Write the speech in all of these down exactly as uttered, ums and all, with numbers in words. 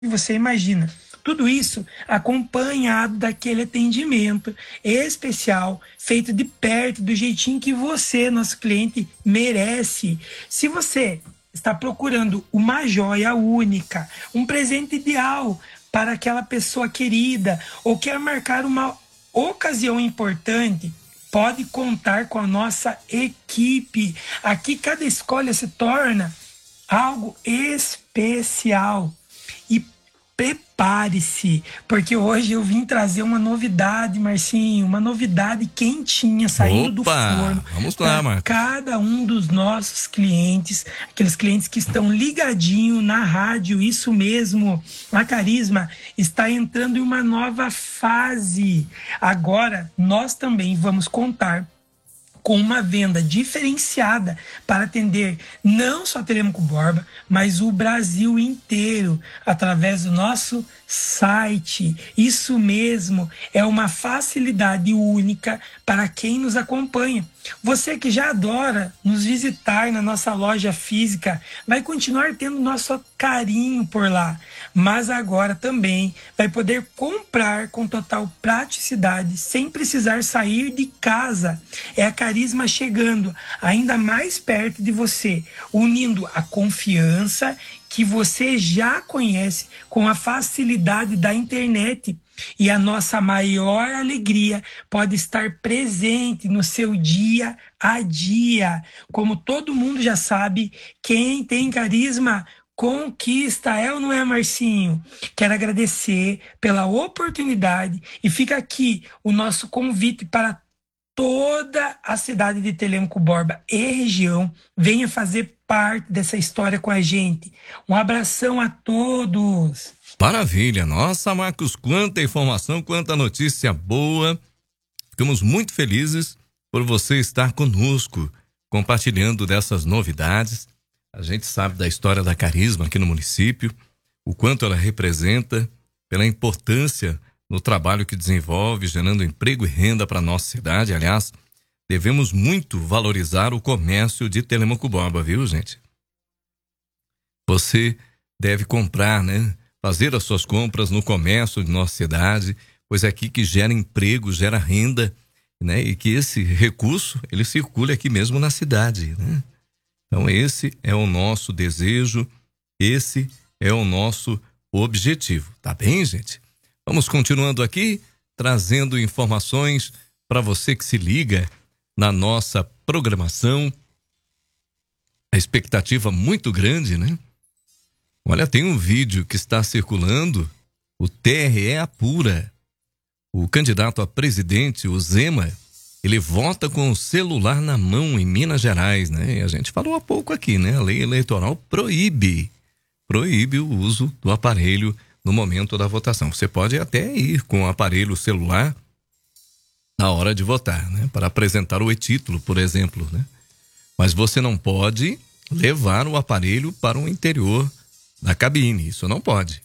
você imagina. Tudo isso acompanhado daquele atendimento especial, feito de perto, do jeitinho que você, nosso cliente, merece. Se você está procurando uma joia única, um presente ideal para aquela pessoa querida, ou quer marcar uma ocasião importante, pode contar com a nossa equipe. Aqui cada escolha se torna algo especial. E prepare-se, porque hoje eu vim trazer uma novidade, Marcinho, uma novidade quentinha saindo do Opa, forno vamos lá, para Marcos. cada um dos nossos clientes, aqueles clientes que estão ligadinho na rádio, isso mesmo. A Carisma está entrando em uma nova fase. Agora nós também vamos contar com uma venda diferenciada para atender não só Telêmaco Borba, mas o Brasil inteiro, através do nosso site. Isso mesmo, é uma facilidade única para quem nos acompanha. Você que já adora nos visitar na nossa loja física, vai continuar tendo nosso carinho por lá, mas agora também vai poder comprar com total praticidade, sem precisar sair de casa. É a Carisma chegando ainda mais perto de você, unindo a confiança que você já conhece com a facilidade da internet. E a nossa maior alegria pode estar presente no seu dia a dia. Como todo mundo já sabe, quem tem carisma conquista, é ou não é, Marcinho? Quero agradecer pela oportunidade e fica aqui o nosso convite para toda a cidade de Telêmaco Borba e região. Venha fazer parte dessa história com a gente. Um abração a todos. Maravilha, nossa, Marcos, quanta informação, quanta notícia boa. Ficamos muito felizes por você estar conosco, compartilhando dessas novidades. A gente sabe da história da Carisma aqui no município, o quanto ela representa, pela importância no trabalho que desenvolve, gerando emprego e renda para a nossa cidade. Aliás, devemos muito valorizar o comércio de Telêmaco Borba, viu, gente? Você deve comprar, né? Fazer as suas compras no comércio de nossa cidade, pois é aqui que gera emprego, gera renda, né? E que esse recurso, ele circule aqui mesmo na cidade, né? Então esse é o nosso desejo, esse é o nosso objetivo, tá bem, gente? Vamos continuando aqui, trazendo informações para você que se liga na nossa programação. A expectativa muito grande, né? Olha, tem um vídeo que está circulando, o T R E apura. O candidato a presidente, o Zema, ele vota com o celular na mão em Minas Gerais, né? E a gente falou há pouco aqui, né? A lei eleitoral proíbe, proíbe o uso do aparelho no momento da votação. Você pode até ir com o aparelho celular na hora de votar, né? Para apresentar o e-título, por exemplo, né? Mas você não pode levar o aparelho para o interior da cabine, isso não pode.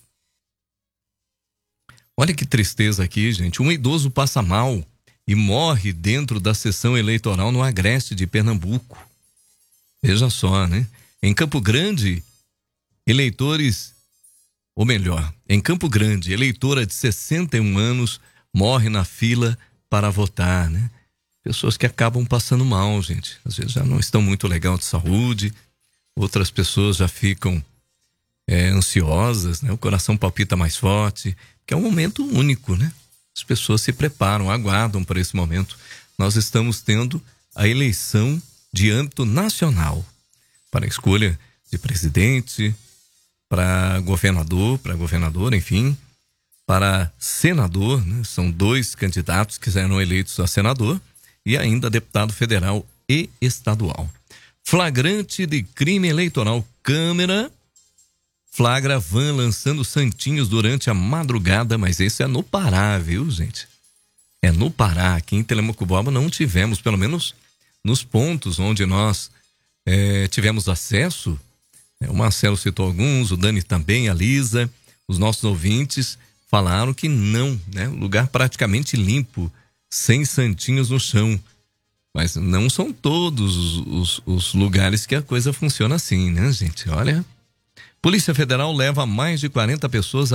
Olha que tristeza aqui, gente. Um idoso passa mal e morre dentro da sessão eleitoral no Agreste de Pernambuco. Veja só, né? Em Campo Grande, eleitores, ou melhor, em Campo Grande, eleitora de sessenta e um anos morre na fila para votar, né? Pessoas que acabam passando mal, gente. Às vezes já não estão muito legal de saúde, outras pessoas já ficam É, ansiosas, né? O coração palpita mais forte, que é um momento único, né? As pessoas se preparam, aguardam por esse momento. Nós estamos tendo a eleição de âmbito nacional para a escolha de presidente, para governador, para governadora, enfim, para senador, né? São dois candidatos que serão eleitos a senador e ainda deputado federal e estadual. Flagrante de crime eleitoral, câmera flagra van lançando santinhos durante a madrugada, mas esse é no Pará, viu, gente? É no Pará. Aqui em Telêmaco Borba não tivemos, pelo menos nos pontos onde nós é, tivemos acesso. É, o Marcelo citou alguns, o Dani também, a Lisa, os nossos ouvintes falaram que não, né? Lugar praticamente limpo, sem santinhos no chão. Mas não são todos os, os, os lugares que a coisa funciona assim, né, gente? Olha... Polícia Federal leva mais de quarenta pessoas